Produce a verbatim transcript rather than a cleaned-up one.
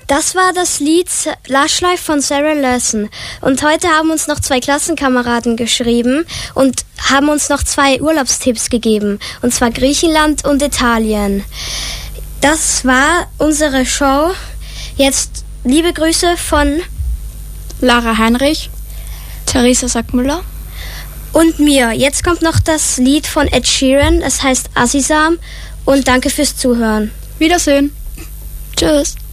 Das war das Lied Lush Life von Sarah Larson. Und heute haben uns noch zwei Klassenkameraden geschrieben und haben uns noch zwei Urlaubstipps gegeben. Und zwar Griechenland und Italien. Das war unsere Show. Jetzt liebe Grüße von Lara Heinrich, Theresa Sackmüller und mir. Jetzt kommt noch das Lied von Ed Sheeran. Es heißt Azizam. Und danke fürs Zuhören. Wiedersehen. Tschüss.